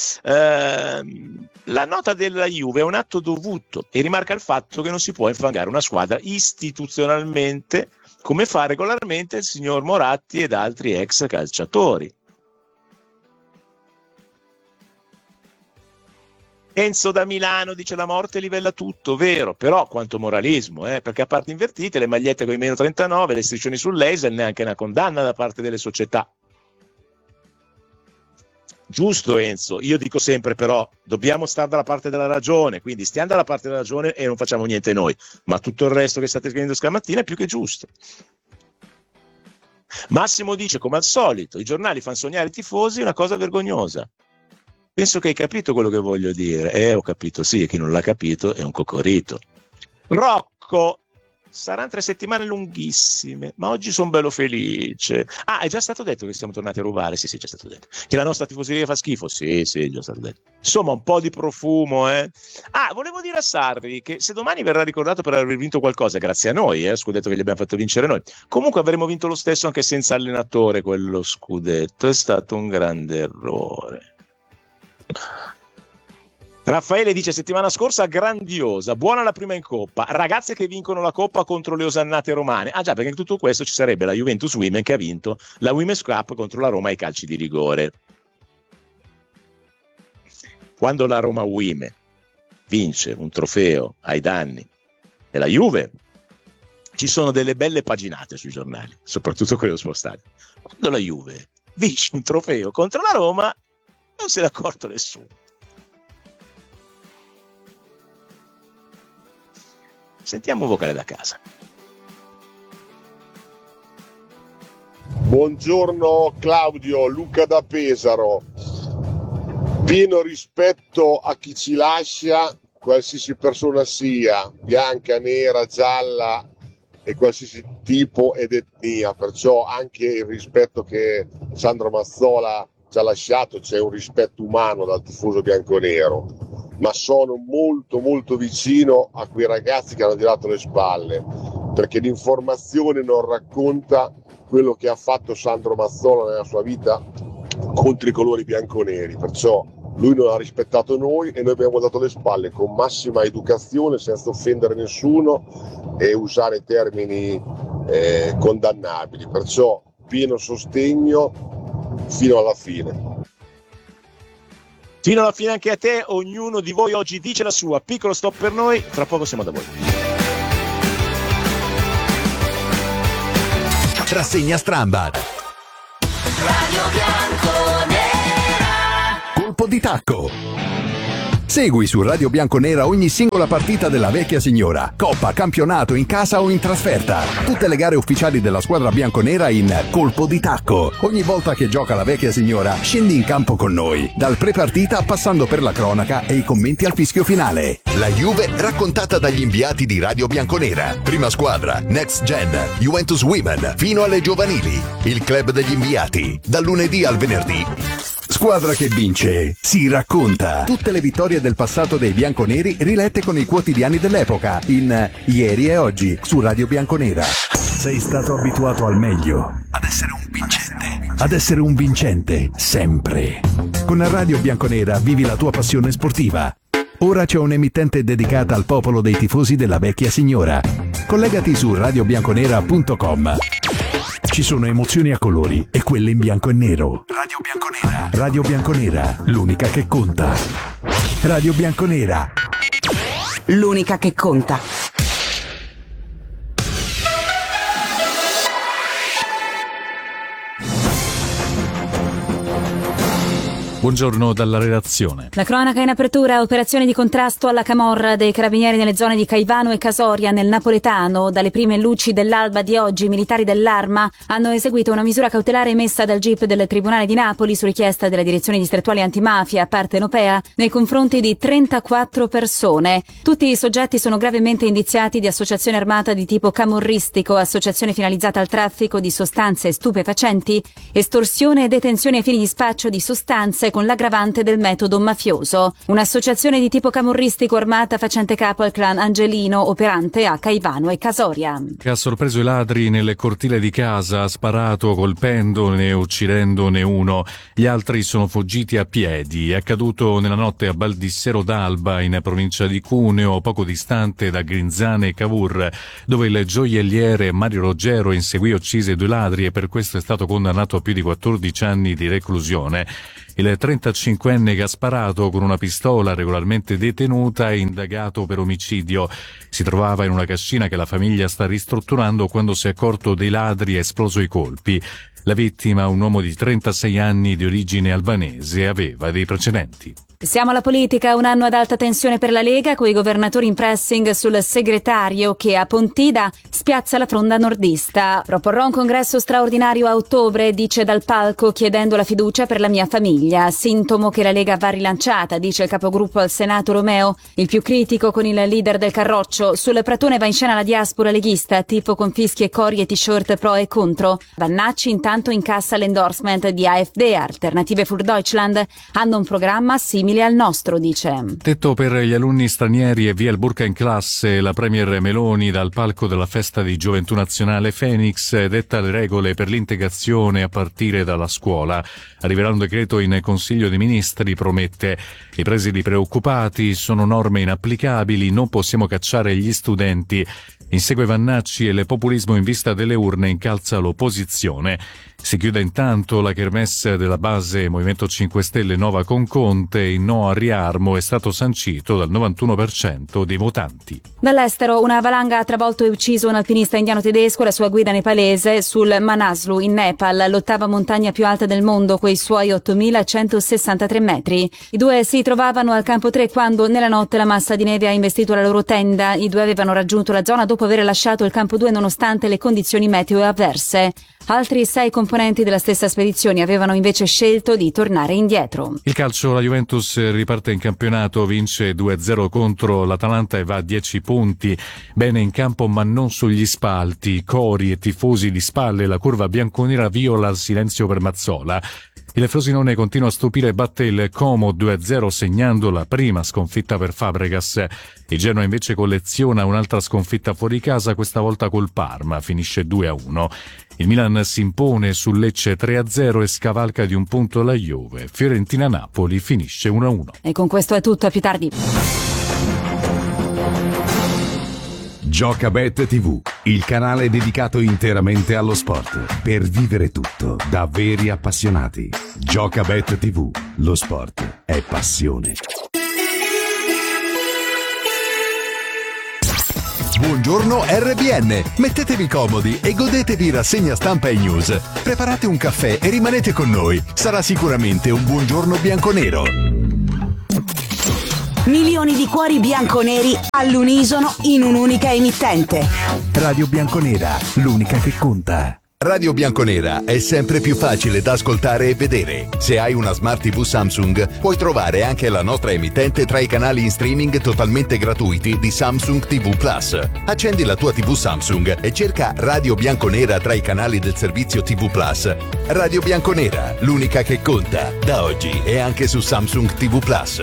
La nota della Juve è un atto dovuto e rimarca il fatto che non si può infangare una squadra istituzionalmente come fa regolarmente il signor Moratti ed altri ex calciatori. Enzo da Milano dice: la morte livella tutto, vero, però quanto moralismo, perché a parte invertite, le magliette con i meno 39, le striscioni sul laser, neanche una condanna da parte delle società. Giusto Enzo, io dico sempre però dobbiamo stare dalla parte della ragione, quindi stiamo dalla parte della ragione e non facciamo niente noi, ma tutto il resto che state scrivendo stamattina è più che giusto. Massimo dice: come al solito i giornali fanno sognare i tifosi, una cosa vergognosa. Penso che hai capito quello che voglio dire. Ho capito, sì, e chi non l'ha capito è un cocorito. Rocco, saranno 3 settimane lunghissime, ma oggi sono bello felice. È già stato detto che siamo tornati a rubare? Sì, è già stato detto. Che la nostra tifoseria fa schifo? Sì, è già stato detto. Insomma, un po' di profumo, volevo dire a Sarri che se domani verrà ricordato per aver vinto qualcosa, grazie a noi, scudetto che gli abbiamo fatto vincere noi, comunque avremmo vinto lo stesso anche senza allenatore quello scudetto. È stato un grande errore. Raffaele dice: settimana scorsa grandiosa, buona la prima in Coppa, ragazze che vincono la Coppa contro le osannate romane. Già, perché in tutto questo ci sarebbe la Juventus Women che ha vinto la Women's Cup contro la Roma ai calci di rigore. Quando la Roma Women vince un trofeo ai danni della Juve, ci sono delle belle paginate sui giornali, soprattutto quello spostato. Quando la Juve vince un trofeo contro la Roma, non se n'è accorto nessuno. Sentiamo un vocale da casa. Buongiorno Claudio, Luca da Pesaro. Pieno rispetto a chi ci lascia, qualsiasi persona sia, bianca, nera, gialla e qualsiasi tipo ed etnia, perciò anche il rispetto che Sandro Mazzola ci ha lasciato, c'è un rispetto umano dal tifoso bianconero, ma sono molto molto vicino a quei ragazzi che hanno girato le spalle, perché l'informazione non racconta quello che ha fatto Sandro Mazzola nella sua vita contro i colori bianconeri, perciò lui non ha rispettato noi e noi abbiamo dato le spalle con massima educazione, senza offendere nessuno e usare termini condannabili, perciò pieno sostegno fino alla fine. Fino alla fine anche a te, ognuno di voi oggi dice la sua. Piccolo stop per noi, tra poco siamo da voi. Rassegna Stramba. Radio Bianconera. Colpo di tacco. Segui su Radio Bianconera ogni singola partita della vecchia signora, coppa, campionato, in casa o in trasferta. Tutte le gare ufficiali della squadra bianconera in Colpo di tacco. Ogni volta che gioca la vecchia signora, scendi in campo con noi, dal pre-partita passando per la cronaca e i commenti al fischio finale. La Juve raccontata dagli inviati di Radio Bianconera. Prima squadra, Next Gen, Juventus Women, fino alle giovanili. Il club degli inviati, dal lunedì al venerdì. Squadra che vince, si racconta. Tutte le vittorie del passato dei bianconeri rilette con i quotidiani dell'epoca in Ieri e Oggi su Radio Bianconera. Sei stato abituato al meglio, ad essere un vincente. Ad essere un vincente, sempre. Con Radio Bianconera vivi la tua passione sportiva. Ora c'è un'emittente dedicata al popolo dei tifosi della vecchia signora. Collegati su radiobianconera.com. Ci sono emozioni a colori e quelle in bianco e nero. Radio Bianconera. Radio Bianconera, l'unica che conta. Radio Bianconera. L'unica che conta. Buongiorno dalla redazione. La cronaca in apertura, operazioni di contrasto alla camorra dei carabinieri nelle zone di Caivano e Casoria nel Napoletano. Dalle prime luci dell'alba di oggi, i militari dell'Arma hanno eseguito una misura cautelare emessa dal GIP del Tribunale di Napoli su richiesta della Direzione Distrettuale Antimafia partenopea nei confronti di 34 persone. Tutti i soggetti sono gravemente indiziati di associazione armata di tipo camorristico, associazione finalizzata al traffico di sostanze stupefacenti, estorsione e detenzione ai fini di spaccio di sostanze con l'aggravante del metodo mafioso. Un'associazione di tipo camorristico armata facente capo al clan Angelino operante a Caivano e Casoria. Che ha sorpreso i ladri nelle cortile di casa, ha sparato colpendone e uccidendone uno. Gli altri sono fuggiti a piedi. È accaduto nella notte a Baldissero d'Alba, in provincia di Cuneo, poco distante da Grinzane e Cavour, dove il gioielliere Mario Roggero inseguì e uccise 2 ladri e per questo è stato condannato a più di 14 anni di reclusione. Il 35enne che ha sparato con una pistola, regolarmente detenuta, è indagato per omicidio. Si trovava in una cascina che la famiglia sta ristrutturando quando si è accorto dei ladri e ha esploso i colpi. La vittima, un uomo di 36 anni di origine albanese, aveva dei precedenti. Siamo alla politica, un anno ad alta tensione per la Lega, coi governatori in pressing sul segretario che a Pontida spiazza la fronda nordista. Proporrò un congresso straordinario a ottobre, dice dal palco, chiedendo la fiducia per la mia famiglia. Sintomo che la Lega va rilanciata, dice il capogruppo al Senato Romeo, il più critico con il leader del Carroccio. Sul pratone va in scena la diaspora leghista, tipo con fischi e cori e t-shirt pro e contro. Vannacci intanto incassa l'endorsement di AfD, Alternative für Deutschland, hanno un programma simile al nostro, dice. Tetto per gli alunni stranieri e via il burka in classe. La premier Meloni dal palco della festa di Gioventù Nazionale Phoenix detta le regole per l'integrazione a partire dalla scuola. Arriverà un decreto in Consiglio dei Ministri, promette. I presidi preoccupati, sono norme inapplicabili, non possiamo cacciare gli studenti. Insegue Vannacci e il populismo in vista delle urne incalza l'opposizione. Si chiude intanto la kermesse della base Movimento 5 Stelle Nova con Conte. Il no a riarmo è stato sancito dal 91% dei votanti. Dall'estero, una valanga ha travolto e ucciso un alpinista indiano tedesco e la sua guida nepalese sul Manaslu in Nepal, l'ottava montagna più alta del mondo, coi suoi 8.163 metri. I 2 si trovavano al campo 3 quando nella notte la massa di neve ha investito la loro tenda. I 2 avevano raggiunto la zona dopo aver lasciato il campo 2 nonostante le condizioni meteo avverse. Altri 6 componenti della stessa spedizione avevano invece scelto di tornare indietro. Il calcio, la Juventus riparte in campionato, vince 2-0 contro l'Atalanta e va a 10 punti. Bene in campo ma non sugli spalti, cori e tifosi di spalle, la curva bianconera viola il silenzio per Mazzola. Il Frosinone continua a stupire e batte il Como 2-0 segnando la prima sconfitta per Fabregas. Il Genoa invece colleziona un'altra sconfitta fuori casa, questa volta col Parma, finisce 2-1. Il Milan si impone sul Lecce 3-0 e scavalca di un punto la Juve. Fiorentina-Napoli finisce 1-1. E con questo è tutto, a più tardi. Giocabet TV, il canale dedicato interamente allo sport, per vivere tutto da veri appassionati. Giocabet TV, lo sport è passione. Buongiorno RBN, mettetevi comodi e godetevi rassegna stampa e news. Preparate un caffè e rimanete con noi, sarà sicuramente un buongiorno bianconero. Milioni di cuori bianconeri all'unisono in un'unica emittente. Radio Bianconera, l'unica che conta. Radio Bianconera è sempre più facile da ascoltare e vedere. Se hai una Smart TV Samsung, puoi trovare anche la nostra emittente tra i canali in streaming totalmente gratuiti di Samsung TV Plus. Accendi la tua TV Samsung e cerca Radio Bianconera tra i canali del servizio TV Plus. Radio Bianconera, l'unica che conta. Da oggi è anche su Samsung TV Plus.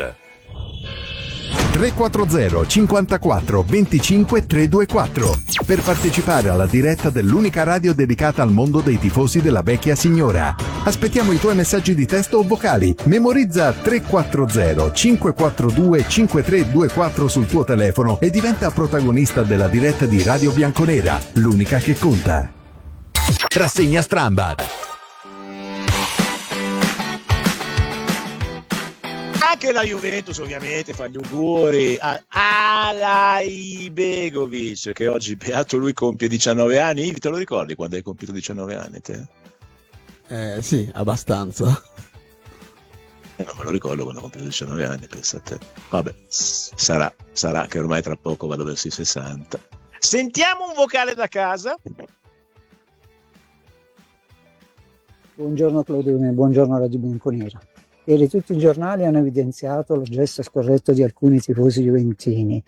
340 54 25 324 per partecipare alla diretta dell'unica radio dedicata al mondo dei tifosi della vecchia signora. Aspettiamo i tuoi messaggi di testo o vocali. Memorizza 340 542 5324 sul tuo telefono e diventa protagonista della diretta di Radio Bianconera, l'unica che conta. Rassegna Strambad. Anche la Juventus ovviamente fa gli auguri a Alai Begovic, che oggi, beato lui, compie 19 anni. Te lo ricordi quando hai compiuto 19 anni te? Sì, abbastanza. Non me lo ricordo quando ho compiuto 19 anni, pensa a te. Vabbè, sarà che ormai tra poco vado verso i 60. Sentiamo un vocale da casa. Buongiorno Claudione, buongiorno Radio Bianconera. Ieri tutti i giornali hanno evidenziato lo gesto scorretto di alcuni tifosi juventini.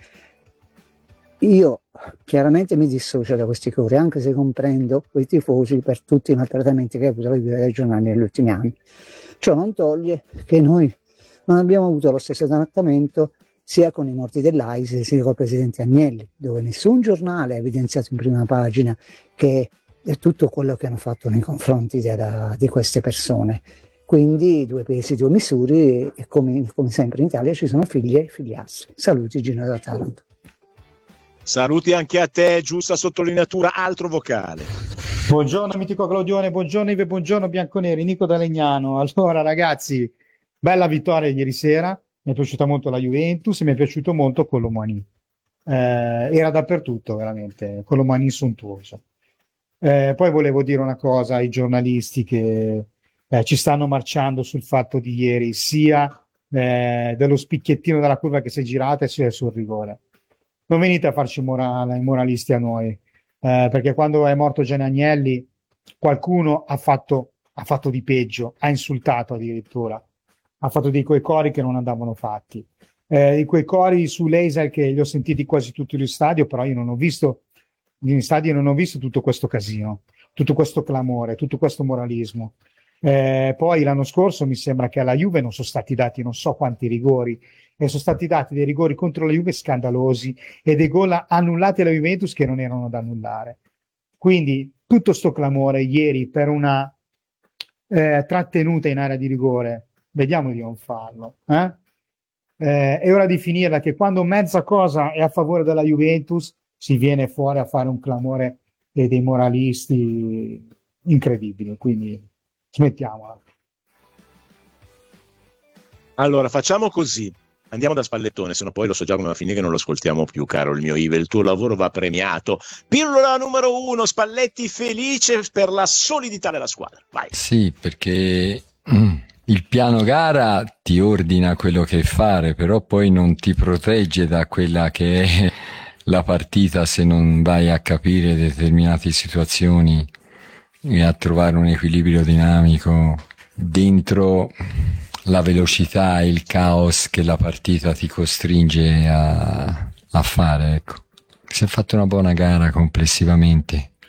Io chiaramente mi dissocio da questi cori, anche se comprendo quei tifosi per tutti i maltrattamenti che ha avuto la Juve dai giornali negli ultimi anni. Ciò non toglie che noi non abbiamo avuto lo stesso trattamento sia con i morti dell'AISE sia col presidente Agnelli, dove nessun giornale ha evidenziato in prima pagina che è tutto quello che hanno fatto nei confronti di queste persone. Quindi due pesi, due misure, e come sempre in Italia ci sono figli e figliastri. Saluti Gino da Taranto. Saluti anche a te, giusta sottolineatura, altro vocale. Buongiorno mitico Claudione, buongiorno Ive, buongiorno Bianconeri, Nico da Legnano. Allora ragazzi, bella vittoria ieri sera, mi è piaciuta molto la Juventus e mi è piaciuto molto Colomani. Era dappertutto veramente, Colomani sontuoso. Poi volevo dire una cosa ai giornalisti che ci stanno marciando sul fatto di ieri, sia dello spicchiettino della curva che si è girata sia sul rigore. Non venite a farci i moralisti a noi, perché quando è morto Gianni Agnelli qualcuno ha fatto di peggio, ha insultato addirittura, ha fatto di quei cori che non andavano fatti, di quei cori su laser che li ho sentiti quasi tutti in stadio, però io non ho visto in stadio, non ho visto tutto questo casino, tutto questo clamore, tutto questo moralismo. Poi l'anno scorso mi sembra che alla Juve non sono stati dati non so quanti rigori, e sono stati dati dei rigori contro la Juve scandalosi e dei gol annullati alla Juventus che non erano da annullare. Quindi tutto sto clamore ieri per una trattenuta in area di rigore, vediamo di non farlo. È ora di finirla, che quando mezza cosa è a favore della Juventus si viene fuori a fare un clamore dei moralisti incredibili, quindi smettiamola. Allora facciamo così, andiamo da Spallettone, se no poi lo so già come va a finire che non lo ascoltiamo più, caro il mio Ive, il tuo lavoro va premiato. Pillola numero 1, Spalletti felice per la solidità della squadra, vai. Sì, perché il piano gara ti ordina quello che fare, però poi non ti protegge da quella che è la partita se non vai a capire determinate situazioni e a trovare un equilibrio dinamico dentro la velocità e il caos che la partita ti costringe a fare, ecco. Si è fatta una buona gara complessivamente,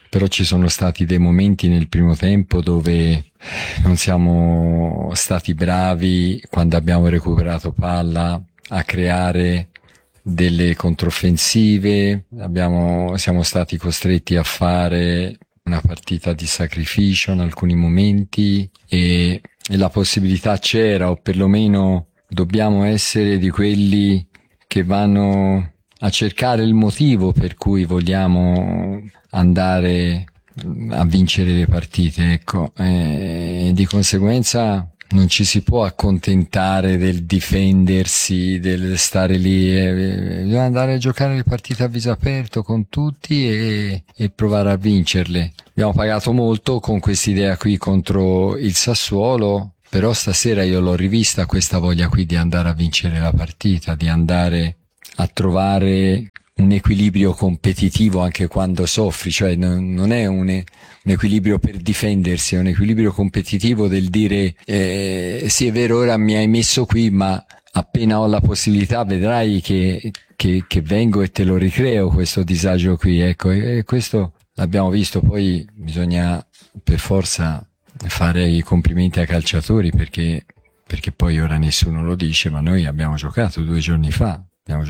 però ci sono stati dei momenti nel primo tempo dove non siamo stati bravi quando abbiamo recuperato palla a creare delle controffensive, siamo stati costretti a fare una partita di sacrificio in alcuni momenti e la possibilità c'era, o perlomeno dobbiamo essere di quelli che vanno a cercare il motivo per cui vogliamo andare a vincere le partite, ecco, e di conseguenza non ci si può accontentare del difendersi, del stare lì, bisogna andare a giocare le partite a viso aperto con tutti e provare a vincerle. Abbiamo pagato molto con quest'idea qui contro il Sassuolo, però stasera io l'ho rivista questa voglia qui di andare a vincere la partita, di andare a trovare un equilibrio competitivo anche quando soffri, cioè non è un equilibrio per difendersi, è un equilibrio competitivo del dire sì è vero ora mi hai messo qui ma appena ho la possibilità vedrai che vengo e te lo ricreo questo disagio qui, ecco, e questo l'abbiamo visto. Poi bisogna per forza fare i complimenti ai calciatori perché poi ora nessuno lo dice, ma noi abbiamo giocato 2 giorni fa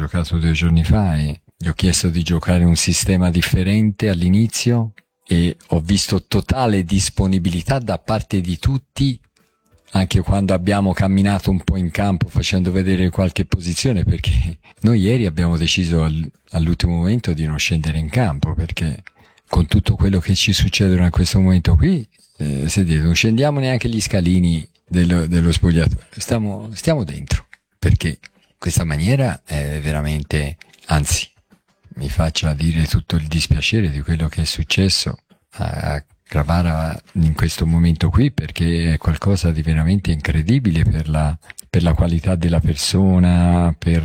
e gli ho chiesto di giocare un sistema differente all'inizio e ho visto totale disponibilità da parte di tutti, anche quando abbiamo camminato un po' in campo facendo vedere qualche posizione, perché noi ieri abbiamo deciso all'ultimo momento di non scendere in campo, perché con tutto quello che ci succede in questo momento qui, non scendiamo neanche gli scalini dello spogliatoio, stiamo dentro, perché questa maniera è veramente, anzi mi faccia dire tutto il dispiacere di quello che è successo a Gravara in questo momento qui, perché è qualcosa di veramente incredibile per la qualità della persona, per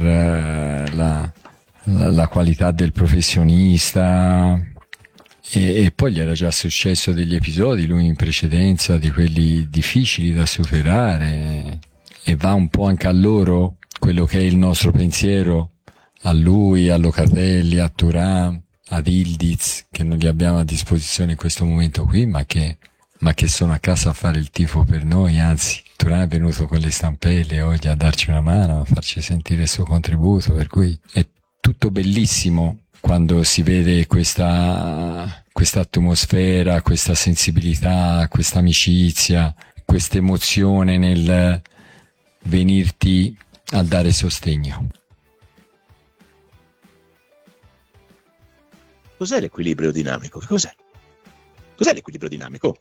la qualità del professionista, e poi gli era già successo degli episodi lui in precedenza di quelli difficili da superare, e va un po' anche a loro quello che è il nostro pensiero, a lui, a Locatelli, a Thuram, ad Ildiz, che non li abbiamo a disposizione in questo momento qui, ma che sono a casa a fare il tifo per noi. Anzi, Thuram è venuto con le stampelle oggi a darci una mano, a farci sentire il suo contributo, per cui è tutto bellissimo quando si vede questa atmosfera, questa sensibilità, questa amicizia, questa emozione nel venirti a dare sostegno. Cos'è l'equilibrio dinamico? Cos'è l'equilibrio dinamico?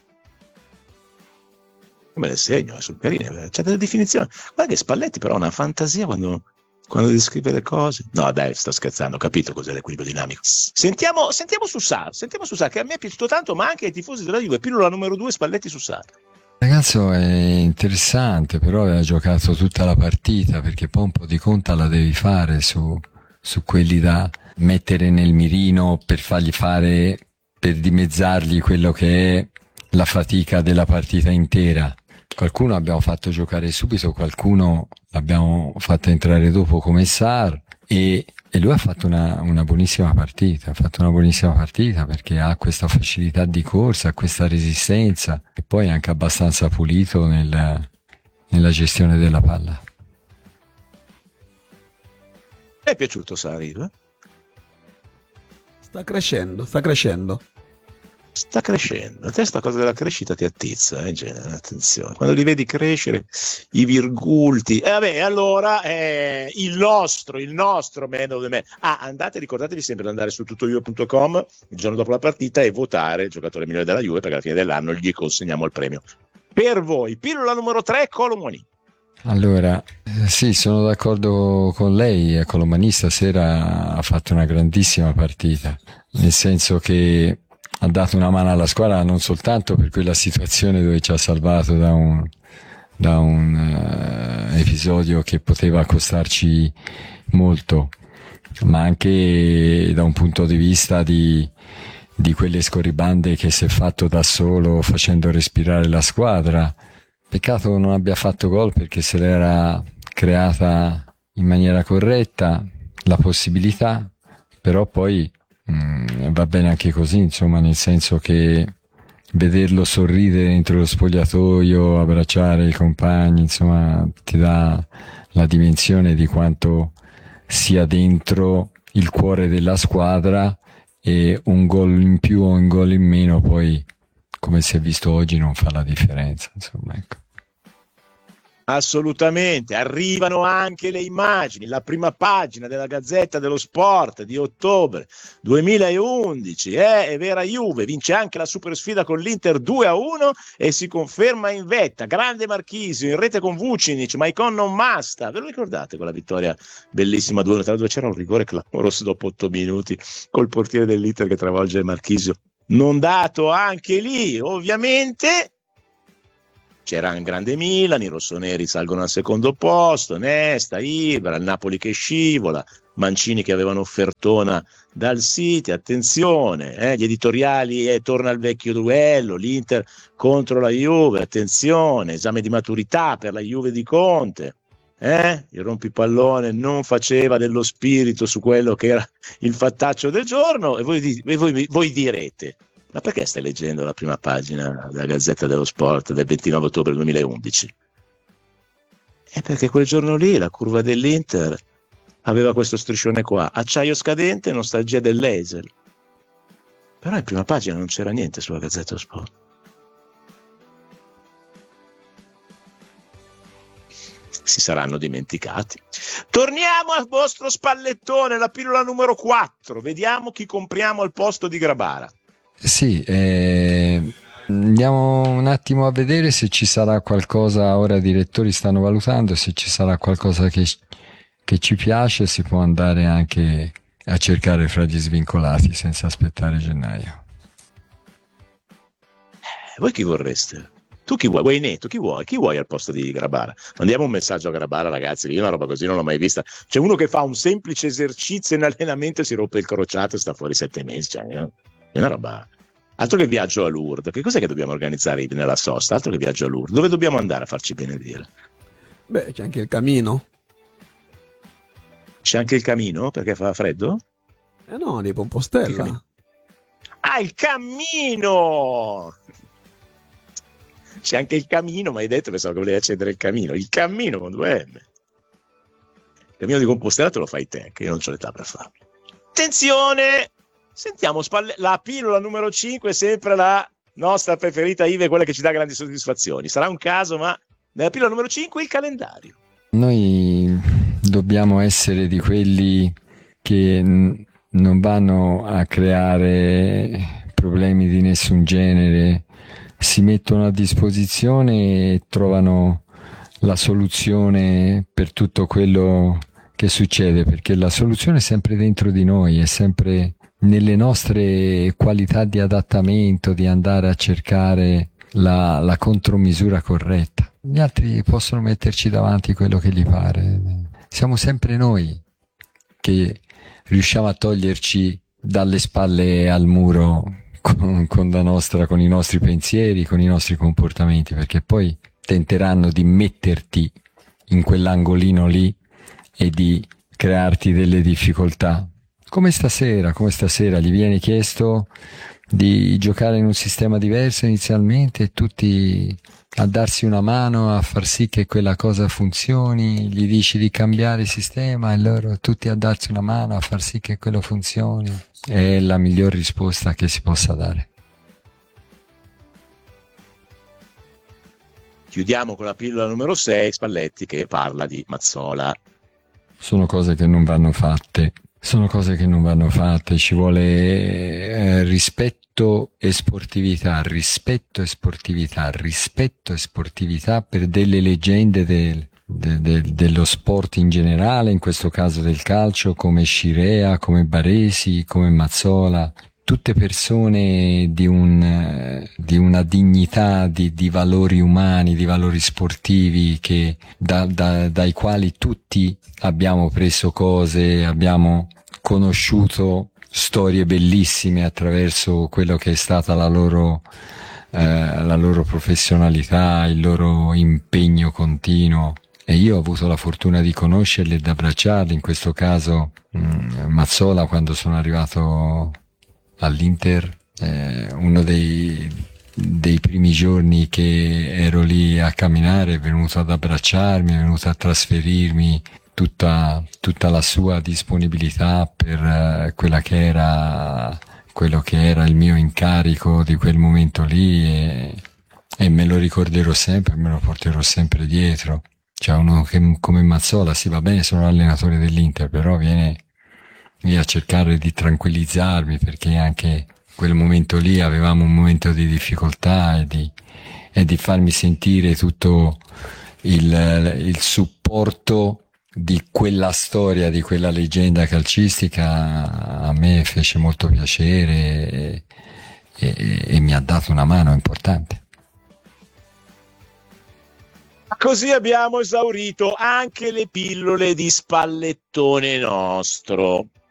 Me le segno, sul carine, c'è delle definizioni. Guarda che Spalletti però ha una fantasia quando descrive le cose. No dai, sto scherzando, ho capito cos'è l'equilibrio dinamico. Sentiamo su Sarr, che a me è piaciuto tanto, ma anche ai tifosi della Juve. Pillola numero 2, Spalletti su Sarr. Ragazzo è interessante, però aveva giocato tutta la partita, perché poi un po' di conta la devi fare su quelli da mettere nel mirino per fargli fare, per dimezzargli quello che è la fatica della partita intera. Qualcuno abbiamo fatto giocare subito, qualcuno l'abbiamo fatto entrare dopo come Sarr, e lui ha fatto una buonissima partita, perché ha questa facilità di corsa, ha questa resistenza, e poi è anche abbastanza pulito nella gestione della palla. Mi è piaciuto Sarr? Sta crescendo. Sta crescendo. A te sta cosa della crescita ti attizza, in genere, attenzione. Quando li vedi crescere, i virgulti, allora il nostro man of the match. Ricordatevi sempre di andare su tuttojuve.com il giorno dopo la partita e votare il giocatore migliore della Juve, perché alla fine dell'anno gli consegniamo il premio. Per voi, pillola numero 3, Colomani. Allora, sì, sono d'accordo con lei. Colomani stasera ha fatto una grandissima partita, nel senso che ha dato una mano alla squadra non soltanto per quella situazione dove ci ha salvato da un episodio che poteva costarci molto, ma anche da un punto di vista di quelle scorribande che si è fatto da solo, facendo respirare la squadra. Peccato non abbia fatto gol, perché se l'era creata in maniera corretta la possibilità, però poi va bene anche così, insomma, nel senso che vederlo sorridere dentro lo spogliatoio, abbracciare i compagni, insomma, ti dà la dimensione di quanto sia dentro il cuore della squadra, e un gol in più o un gol in meno poi, come si è visto oggi, non fa la differenza, insomma, ecco. Assolutamente, arrivano anche le immagini, la prima pagina della Gazzetta dello Sport di ottobre 2011, è vera Juve, vince anche la super sfida con l'Inter 2-1 e si conferma in vetta, grande Marchisio, in rete con Vucinic, Maicon non basta, ve lo ricordate quella vittoria bellissima 2-1, tra l'altro c'era un rigore clamoroso dopo 8 minuti col portiere dell'Inter che travolge Marchisio, non dato anche lì, ovviamente. C'era un grande Milan, i rossoneri salgono al secondo posto, Nesta, Ibra, il Napoli che scivola, Mancini che aveva un'offertona dal City, attenzione, gli editoriali, torna al vecchio duello, l'Inter contro la Juve, attenzione, esame di maturità per la Juve di Conte, il rompipallone non faceva dello spirito su quello che era il fattaccio del giorno, e voi direte: ma perché stai leggendo la prima pagina della Gazzetta dello Sport del 29 ottobre 2011? È perché quel giorno lì la curva dell'Inter aveva questo striscione qua, acciaio scadente, nostalgia dell'Eisel. Però in prima pagina non c'era niente sulla Gazzetta dello Sport. Si saranno dimenticati. Torniamo al vostro spallettone, la pillola numero 4. Vediamo chi compriamo al posto di Grabara. Sì, andiamo un attimo a vedere se ci sarà qualcosa. Ora i direttori stanno valutando, se ci sarà qualcosa che ci piace, si può andare anche a cercare fra gli svincolati senza aspettare gennaio. Voi chi vorreste? Tu chi vuoi? Neto, chi vuoi? Chi vuoi al posto di Grabara? Mandiamo un messaggio a Grabara, ragazzi, io una roba così non l'ho mai vista. C'è uno che fa un semplice esercizio in allenamento e si rompe il crociato e sta fuori 7 mesi, cioè, è una roba. Altro che viaggio a Lourdes, che cos'è che dobbiamo organizzare nella sosta? Altro che viaggio a Lourdes, dove dobbiamo andare a farci benedire? Beh, c'è anche il camino. C'è anche il camino perché fa freddo? No, di Compostela. Il cammino! C'è anche il camino, ma hai detto, pensavo che volevi accendere il camino. Il cammino con 2 M. Il cammino di Compostela te lo fai te, che io non c'ho l'età per farlo. Attenzione! Sentiamo la pillola numero 5, sempre la nostra preferita Ive, quella che ci dà grandi soddisfazioni. Sarà un caso, ma nella pillola numero 5 il calendario. Noi dobbiamo essere di quelli che non vanno a creare problemi di nessun genere, si mettono a disposizione e trovano la soluzione per tutto quello che succede, perché la soluzione è sempre dentro di noi, è sempre nelle nostre qualità di adattamento, di andare a cercare la contromisura corretta. Gli altri possono metterci davanti quello che gli pare. Siamo sempre noi che riusciamo a toglierci dalle spalle al muro con i nostri pensieri, con i nostri comportamenti, perché poi tenteranno di metterti in quell'angolino lì e di crearti delle difficoltà. Come stasera gli viene chiesto di giocare in un sistema diverso inizialmente, e tutti a darsi una mano a far sì che quella cosa funzioni, gli dici di cambiare sistema e loro tutti a darsi una mano a far sì che quello funzioni. È la miglior risposta che si possa dare. Chiudiamo con la pillola numero 6, Spalletti, che parla di Mazzola. Sono cose che non vanno fatte. Ci vuole rispetto e sportività per delle leggende dello sport in generale, in questo caso del calcio, come Scirea, come Baresi, come Mazzola, tutte persone di una dignità, di valori umani, di valori sportivi che dai quali tutti abbiamo preso cose, abbiamo conosciuto storie bellissime attraverso quello che è stata la loro professionalità, il loro impegno continuo. E io ho avuto la fortuna di conoscerli e di abbracciarli, in questo caso Mazzola, quando sono arrivato all'Inter, uno dei primi giorni che ero lì a camminare, è venuto ad abbracciarmi, è venuto a trasferirmi tutta la sua disponibilità per quello che era il mio incarico di quel momento lì, e me lo ricorderò sempre, me lo porterò sempre dietro. Cioè, uno che come Mazzola, sì, va bene, sono allenatore dell'Inter, però viene a cercare di tranquillizzarmi, perché anche in quel momento lì avevamo un momento di difficoltà, e di farmi sentire tutto il supporto di quella storia, di quella leggenda calcistica. A me fece molto piacere e mi ha dato una mano importante. Così abbiamo esaurito anche le pillole di Spallettone nostro.